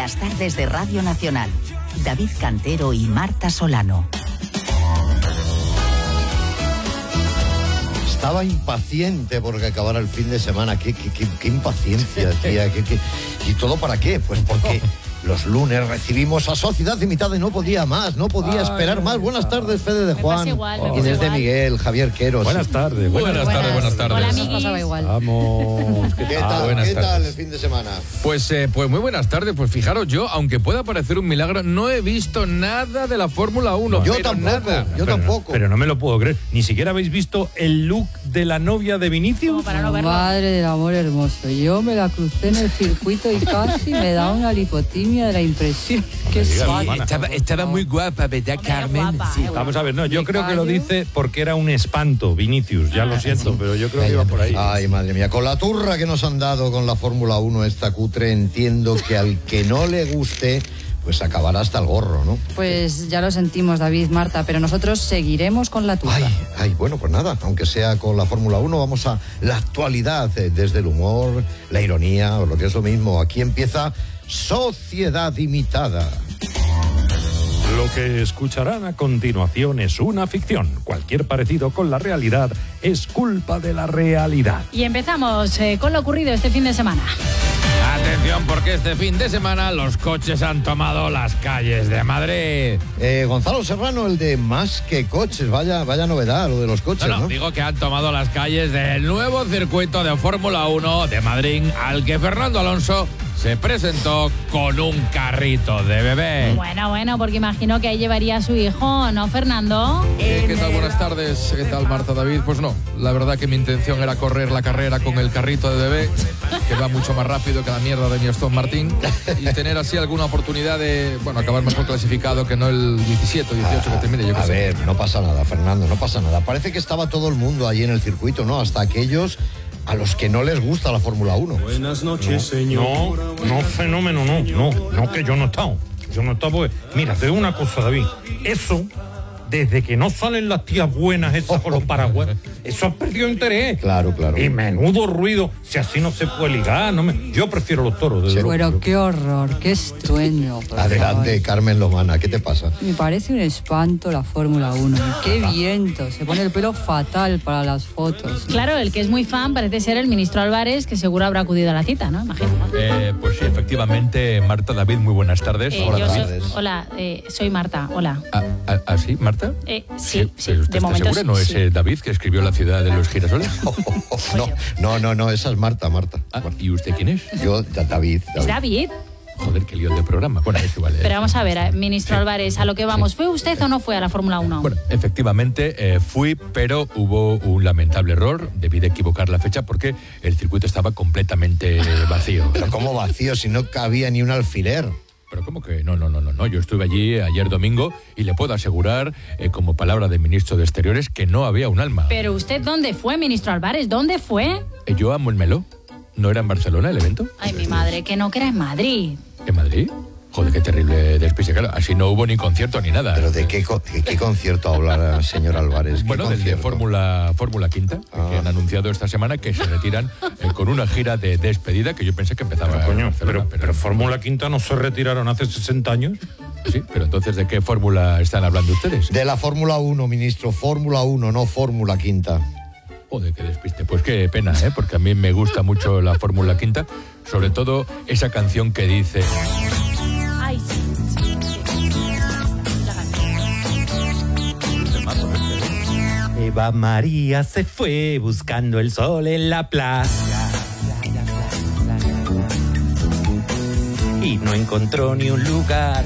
Las tardes de Radio Nacional. David Cantero y Marta Solano. Estaba impaciente porque acabara el fin de semana. Qué impaciencia, tía. ¿Y todo para qué? Pues porque los lunes recibimos a Sociedad Limitada y no podía más, no podía esperar más. Buenas tardes, Fede de Juan. Inés de Miguel, Javier Queros. Buenas tardes. Buenas tardes. Hola, amiguis. Vamos. ¿Qué tal el fin de semana? Pues muy buenas tardes. Pues fijaros, yo, aunque pueda parecer un milagro, no he visto nada de la Fórmula 1. Yo tampoco. Pero no me lo puedo creer. Ni siquiera habéis visto el look de la novia de Vinicius. Para no verlo. Madre del amor hermoso. Yo me la crucé en el circuito y casi me da una lipotimia de la impresión. Qué suave. Estaba muy guapa, ¿verdad, Carmen? Guapa, Sí. Vamos a ver, no, yo ¿Me creo que lo callo? dice porque era un espanto, Vinicius. Ya lo siento, pero yo creo que iba por ahí. Ay, madre mía, con la turra que nos han dado con la Fórmula 1 esta cutre, entiendo que al que no le guste, pues acabará hasta el gorro, ¿no? Pues ya lo sentimos, David, Marta, pero nosotros seguiremos con la tuya. Ay, bueno, pues nada, aunque sea con la Fórmula 1, vamos a la actualidad, desde el humor, la ironía, o lo que es lo mismo. Aquí empieza Sociedad Limitada. Lo que escucharán a continuación es una ficción. Cualquier parecido con la realidad es culpa de la realidad. Y empezamos con lo ocurrido este fin de semana. Atención, porque este fin de semana los coches han tomado las calles de Madrid. Gonzalo Serrano, el de Más que Coches, vaya novedad lo de los coches, ¿no? Digo que han tomado las calles del nuevo circuito de Fórmula 1 de Madrid, al que Fernando Alonso se presentó con un carrito de bebé. Bueno, porque imagino que ahí llevaría a su hijo, ¿no, Fernando? ¿Qué tal? Buenas tardes. ¿Qué tal, Marta, David? Pues no, la verdad que mi intención era correr la carrera con el carrito de bebé, que va mucho más rápido que la mierda de mi Aston Martin, y tener así alguna oportunidad de, acabar mejor clasificado que no el 17 o 18 que termine. Yo A ver, no pasa nada, Fernando, no pasa nada. Parece que estaba todo el mundo allí en el circuito, ¿no? Hasta aquellos a los que no les gusta la Fórmula 1. Buenas noches, señor. No, fenómeno, no, que yo no he estado. Pues, mira, te digo una cosa, David. Eso, desde que no salen las tías buenas esas con los paraguas, eso ha perdido interés. Claro. Y menudo ruido, si así no se puede ligar. Yo prefiero los toros, desde luego. Pero qué horror, qué estruendo. Adelante, Carmen Lomana, ¿qué te pasa? Me parece un espanto la Fórmula 1. Qué viento, se pone el pelo fatal para las fotos. Claro, el que es muy fan parece ser el ministro Álvarez, que seguro habrá acudido a la cita, ¿no? Imagino. Pues sí, efectivamente, Marta, David, muy buenas tardes. Soy Marta, hola. ¿Sí, Marta? Sí, ¿Pero usted de está momento segura? ¿No sí. es David que escribió La ciudad de los girasoles? No, esa es Marta. ¿Y usted quién es? Yo, David. ¿Es David? Joder, qué lío de programa. Bueno, es igual. Pero vamos a ver, ministro Álvarez, a lo que vamos. ¿Fue usted o no fue a la Fórmula 1? Bueno, efectivamente fui, pero hubo un lamentable error. Debí de equivocar la fecha porque el circuito estaba completamente vacío. Pero ¿cómo vacío si no cabía ni un alfiler? Pero ¿cómo que? No. Yo estuve allí ayer domingo y le puedo asegurar, como palabra del ministro de Exteriores, que no había un alma. ¿Pero usted dónde fue, ministro Álvarez? ¿Dónde fue? Yo amo el Meló. ¿No era en Barcelona el evento? Ay, mi madre, que no, que era en Madrid. ¿En Madrid? Joder, qué terrible despiste. Claro, así no hubo ni concierto ni nada. ¿Pero de qué concierto habla, señor Álvarez? Bueno, del de Fórmula Quinta, que han anunciado esta semana que se retiran con una gira de despedida que yo pensé que empezaba en Barcelona. Pero Fórmula Quinta no se retiraron hace 60 años. Sí, pero entonces, ¿de qué fórmula están hablando ustedes? De la Fórmula 1, ministro. Fórmula 1, no Fórmula Quinta. Joder, qué despiste. Pues qué pena, porque a mí me gusta mucho la Fórmula Quinta, sobre todo esa canción que dice... Ay, sí. Eva María se fue buscando el sol en la playa y no encontró ni un lugar